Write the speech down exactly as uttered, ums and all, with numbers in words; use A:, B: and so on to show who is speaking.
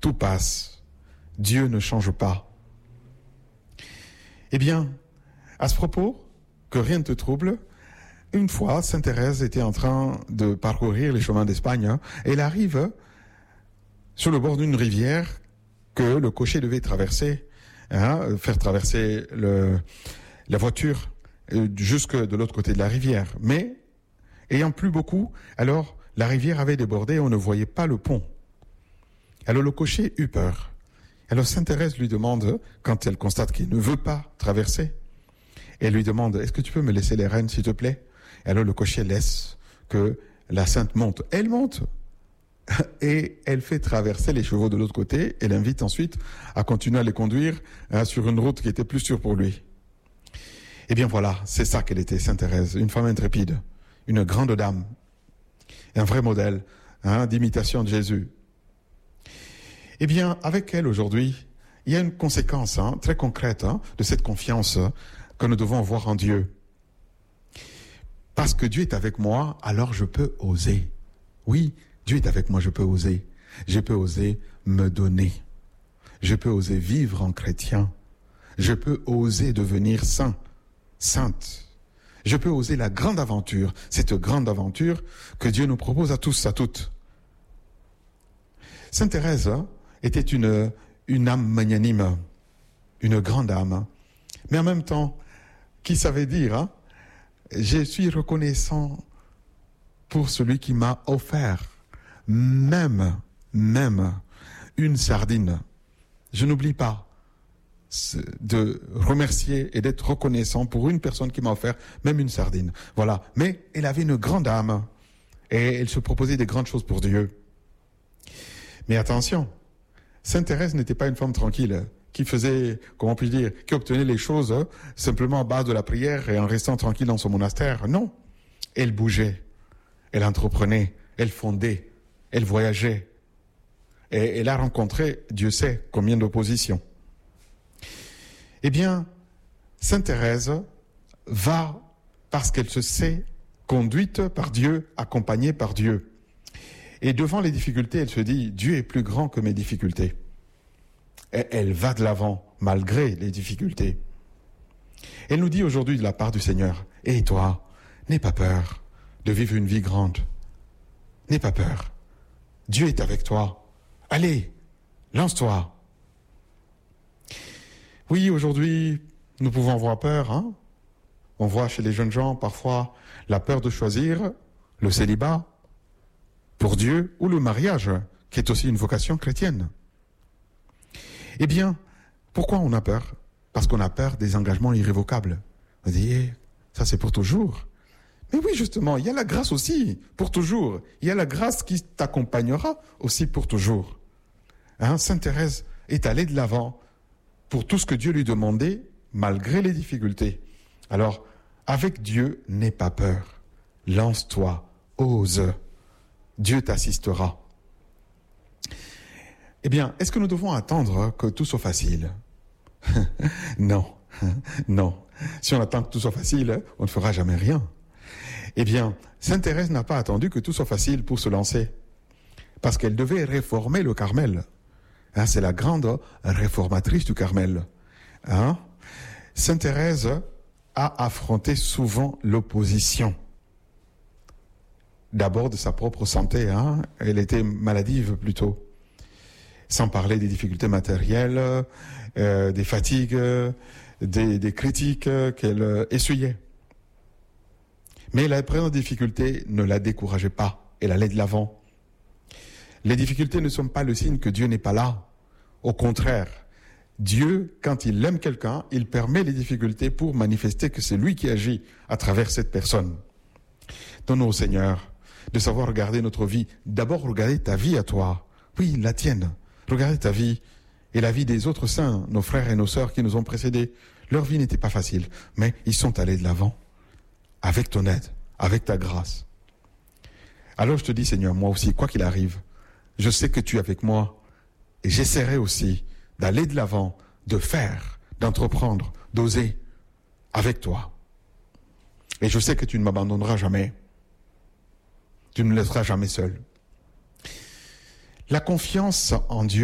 A: tout passe. Dieu ne change pas. Eh bien, à ce propos, que rien ne te trouble, une fois, Sainte Thérèse était en train de parcourir les chemins d'Espagne, hein, et elle arrive sur le bord d'une rivière que le cocher devait traverser, hein, faire traverser le, la voiture jusque de l'autre côté de la rivière. Mais, ayant plu beaucoup, alors la rivière avait débordé et on ne voyait pas le pont. Alors le cocher eut peur. Alors Sainte Thérèse lui demande, quand elle constate qu'il ne veut pas traverser, elle lui demande, est-ce que tu peux me laisser les rênes, s'il te plaît? Et alors le cocher laisse que la sainte monte. Elle monte et elle fait traverser les chevaux de l'autre côté. Elle invite ensuite à continuer à les conduire hein, sur une route qui était plus sûre pour lui. Eh bien voilà, c'est ça qu'elle était, Sainte Thérèse, une femme intrépide, une grande dame, un vrai modèle hein, d'imitation de Jésus. Eh bien, avec elle aujourd'hui, il y a une conséquence hein, très concrète hein, de cette confiance que nous devons avoir en Dieu. Parce que Dieu est avec moi, alors je peux oser. Oui, Dieu est avec moi, je peux oser. Je peux oser me donner. Je peux oser vivre en chrétien. Je peux oser devenir saint, sainte. Je peux oser la grande aventure, cette grande aventure que Dieu nous propose à tous, à toutes. Sainte Thérèse était une, une âme magnanime, une grande âme, mais en même temps, qui savait dire, hein, je suis reconnaissant pour celui qui m'a offert même, même une sardine. Je n'oublie pas de remercier et d'être reconnaissant pour une personne qui m'a offert même une sardine. Voilà. Mais elle avait une grande âme et elle se proposait des grandes choses pour Dieu. Mais attention, Sainte Thérèse n'était pas une femme tranquille qui faisait, comment puis-je dire, qui obtenait les choses hein, simplement à base de la prière et en restant tranquille dans son monastère. Non, elle bougeait, elle entreprenait, elle fondait, elle voyageait. Et elle a rencontré, Dieu sait, combien d'oppositions. Eh bien, Sainte Thérèse va, parce qu'elle se sait conduite par Dieu, accompagnée par Dieu. Et devant les difficultés, elle se dit, Dieu est plus grand que mes difficultés. Et elle va de l'avant, malgré les difficultés. Elle nous dit aujourd'hui de la part du Seigneur, « Et toi, n'aie pas peur de vivre une vie grande. N'aie pas peur. Dieu est avec toi. Allez, lance-toi. » Oui, aujourd'hui, nous pouvons avoir peur. Hein? On voit chez les jeunes gens parfois la peur de choisir le célibat pour Dieu ou le mariage, qui est aussi une vocation chrétienne. Eh bien, pourquoi on a peur? Parce qu'on a peur des engagements irrévocables. On dit, eh, ça c'est pour toujours. Mais oui, justement, il y a la grâce aussi pour toujours. Il y a la grâce qui t'accompagnera aussi pour toujours. Hein? Sainte Thérèse est allée de l'avant pour tout ce que Dieu lui demandait, malgré les difficultés. Alors, avec Dieu, n'aie pas peur. Lance-toi, ose. Dieu t'assistera. Eh bien, est-ce que nous devons attendre que tout soit facile? Non, non. Si on attend que tout soit facile, on ne fera jamais rien. Eh bien, Sainte Thérèse n'a pas attendu que tout soit facile pour se lancer, parce qu'elle devait réformer le Carmel. Hein, c'est la grande réformatrice du Carmel. Hein? Sainte Thérèse a affronté souvent l'opposition. D'abord de sa propre santé, hein? Elle était maladive plutôt. Sans parler des difficultés matérielles, euh, des fatigues, des, des critiques qu'elle euh, essuyait. Mais la présente difficulté ne la décourageait pas, elle allait de l'avant. Les difficultés ne sont pas le signe que Dieu n'est pas là. Au contraire, Dieu, quand il aime quelqu'un, il permet les difficultés pour manifester que c'est lui qui agit à travers cette personne. Donne-nous au Seigneur de savoir regarder notre vie. D'abord, regarder ta vie à toi. Oui, la tienne. Regardez ta vie et la vie des autres saints, nos frères et nos sœurs qui nous ont précédés. Leur vie n'était pas facile, mais ils sont allés de l'avant. Avec ton aide, avec ta grâce. Alors je te dis, Seigneur, moi aussi, quoi qu'il arrive, je sais que tu es avec moi et j'essaierai aussi d'aller de l'avant, de faire, d'entreprendre, d'oser avec toi. Et je sais que tu ne m'abandonneras jamais. Tu ne me laisseras jamais seul. La confiance en Dieu